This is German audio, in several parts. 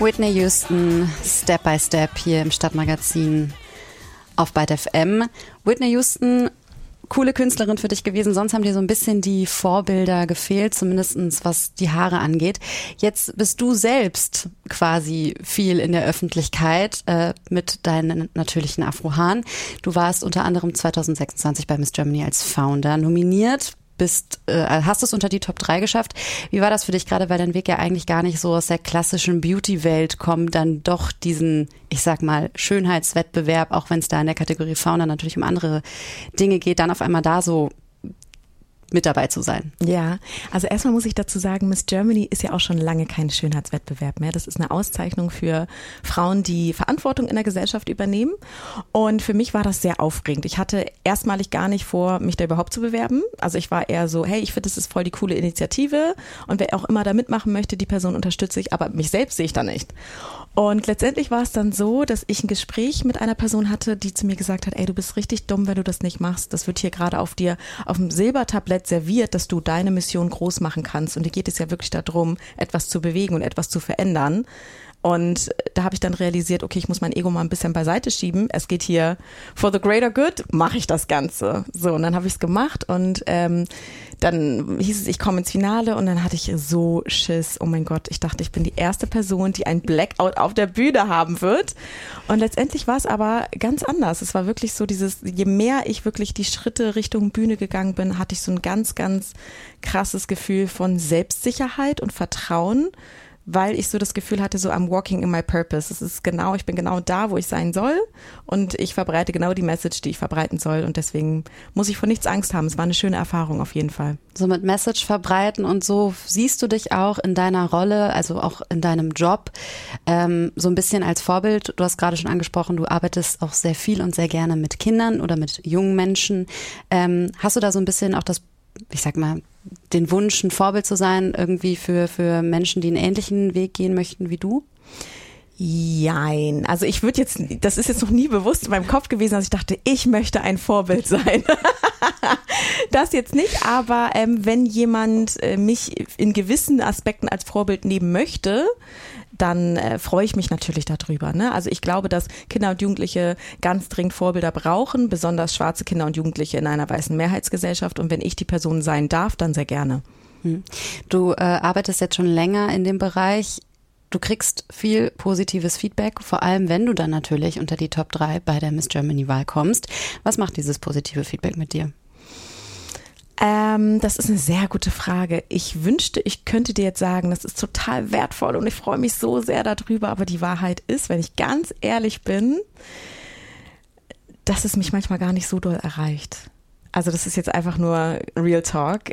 Whitney Houston, Step by Step hier im Stadtmagazin auf Byte FM. Whitney Houston, coole Künstlerin für dich gewesen, sonst haben dir so ein bisschen die Vorbilder gefehlt, zumindest was die Haare angeht. Jetzt bist du selbst quasi viel in der Öffentlichkeit mit deinen natürlichen Afrohaaren. Du warst unter anderem 2026 bei Miss Germany als Founder nominiert. Hast es unter die Top 3 geschafft. Wie war das für dich, gerade weil dein Weg ja eigentlich gar nicht so aus der klassischen Beauty-Welt kommt, dann doch diesen, ich sag mal, Schönheitswettbewerb, auch wenn es da in der Kategorie Founder natürlich um andere Dinge geht, dann auf einmal da so mit dabei zu sein? Ja, also erstmal muss ich dazu sagen, Miss Germany ist ja auch schon lange kein Schönheitswettbewerb mehr. Das ist eine Auszeichnung für Frauen, die Verantwortung in der Gesellschaft übernehmen. Und für mich war das sehr aufregend. Ich hatte erstmalig gar nicht vor, mich da überhaupt zu bewerben. Also ich war eher so, hey, ich finde, das ist voll die coole Initiative und wer auch immer da mitmachen möchte, die Person unterstütze ich, aber mich selbst sehe ich da nicht. Und letztendlich war es dann so, dass ich ein Gespräch mit einer Person hatte, die zu mir gesagt hat, ey, du bist richtig dumm, wenn du das nicht machst. Das wird hier gerade auf dir auf dem Silbertablett serviert, dass du deine Mission groß machen kannst. Und dir geht es ja wirklich darum, etwas zu bewegen und etwas zu verändern. Und da habe ich dann realisiert, okay, ich muss mein Ego mal ein bisschen beiseite schieben. Es geht hier for the greater good, mache ich das Ganze. So, und dann habe ich es gemacht und dann hieß es, ich komme ins Finale und dann hatte ich so Schiss. Oh mein Gott, ich dachte, ich bin die erste Person, die ein Blackout auf der Bühne haben wird. Und letztendlich war es aber ganz anders. Es war wirklich so dieses, je mehr ich wirklich die Schritte Richtung Bühne gegangen bin, hatte ich so ein ganz, ganz krasses Gefühl von Selbstsicherheit und Vertrauen, weil ich so das Gefühl hatte, so I'm walking in my purpose. Ich bin genau da, wo ich sein soll und ich verbreite genau die Message, die ich verbreiten soll und deswegen muss ich vor nichts Angst haben. Es war eine schöne Erfahrung auf jeden Fall. So mit Message verbreiten und so siehst du dich auch in deiner Rolle, also auch in deinem Job, so ein bisschen als Vorbild. Du hast gerade schon angesprochen, du arbeitest auch sehr viel und sehr gerne mit Kindern oder mit jungen Menschen. Hast du da so ein bisschen auch das, ich sag mal, den Wunsch, ein Vorbild zu sein, irgendwie für Menschen, die einen ähnlichen Weg gehen möchten wie du? Jein. Also ich würde jetzt, das ist jetzt noch nie bewusst in meinem Kopf gewesen, dass ich dachte, ich möchte ein Vorbild sein. Das jetzt nicht, aber wenn jemand mich in gewissen Aspekten als Vorbild nehmen möchte, dann freue ich mich natürlich darüber. Ne? Also ich glaube, dass Kinder und Jugendliche ganz dringend Vorbilder brauchen, besonders schwarze Kinder und Jugendliche in einer weißen Mehrheitsgesellschaft. Und wenn ich die Person sein darf, dann sehr gerne. Du arbeitest jetzt schon länger in dem Bereich. Du kriegst viel positives Feedback, vor allem wenn du dann natürlich unter die Top 3 bei der Miss Germany-Wahl kommst. Was macht dieses positive Feedback mit dir? Das ist eine sehr gute Frage. Ich wünschte, ich könnte dir jetzt sagen, das ist total wertvoll und ich freue mich so sehr darüber, aber die Wahrheit ist, wenn ich ganz ehrlich bin, dass es mich manchmal gar nicht so doll erreicht. Also das ist jetzt einfach nur Real Talk.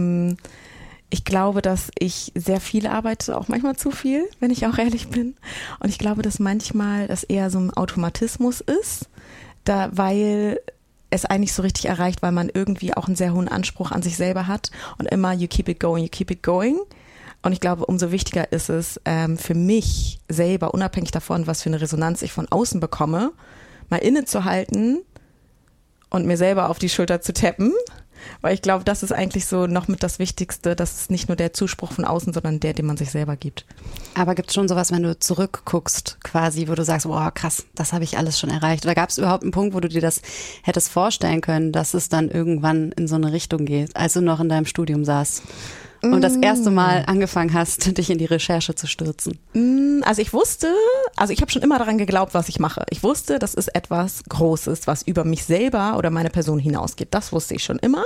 Ich glaube, dass ich sehr viel arbeite, auch manchmal zu viel, wenn ich auch ehrlich bin. Und ich glaube, dass manchmal das eher so ein Automatismus ist, weil es eigentlich so richtig erreicht, weil man irgendwie auch einen sehr hohen Anspruch an sich selber hat und immer you keep it going, you keep it going. Und ich glaube, umso wichtiger ist es für mich selber, unabhängig davon, was für eine Resonanz ich von außen bekomme, mal innezuhalten und mir selber auf die Schulter zu tappen, weil ich glaube, das ist eigentlich so noch mit das Wichtigste, dass es nicht nur der Zuspruch von außen, sondern der, den man sich selber gibt. Aber gibt es schon sowas, wenn du zurückguckst quasi, wo du sagst, boah krass, das habe ich alles schon erreicht? Oder gab es überhaupt einen Punkt, wo du dir das hättest vorstellen können, dass es dann irgendwann in so eine Richtung geht, als du noch in deinem Studium saßt und das erste Mal angefangen hast, dich in die Recherche zu stürzen? Also ich habe schon immer daran geglaubt, was ich mache. Ich wusste, das ist etwas Großes, was über mich selber oder meine Person hinausgeht. Das wusste ich schon immer.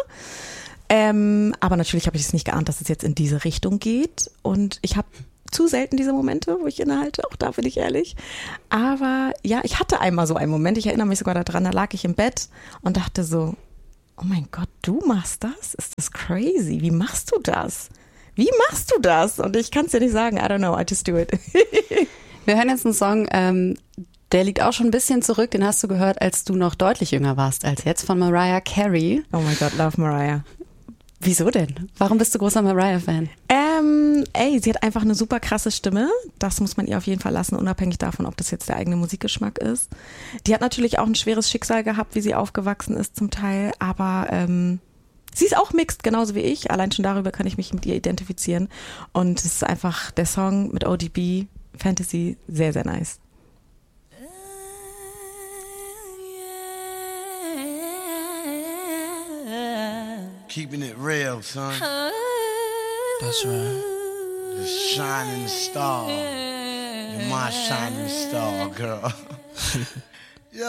Aber natürlich habe ich es nicht geahnt, dass es jetzt in diese Richtung geht. Und ich habe zu selten diese Momente, wo ich innehalte, auch da bin ich ehrlich. Aber ja, ich hatte einmal so einen Moment, ich erinnere mich sogar daran, da lag ich im Bett und dachte so, oh mein Gott, du machst das? Ist das crazy? Wie machst du das? Wie machst du das? Und ich kann es dir nicht sagen, I don't know, I just do it. Wir hören jetzt einen Song, der liegt auch schon ein bisschen zurück, den hast du gehört, als du noch deutlich jünger warst als jetzt, von Mariah Carey. Oh mein Gott, love Mariah. Wieso denn? Warum bist du großer Mariah-Fan? Sie hat einfach eine super krasse Stimme. Das muss man ihr auf jeden Fall lassen, unabhängig davon, ob das jetzt der eigene Musikgeschmack ist. Die hat natürlich auch ein schweres Schicksal gehabt, wie sie aufgewachsen ist zum Teil, aber sie ist auch mixed, genauso wie ich. Allein schon darüber kann ich mich mit ihr identifizieren. Und es ist einfach der Song mit ODB, Fantasy, sehr, sehr nice. Keeping it real, son. That's right. The shining star. You're my shining star, girl.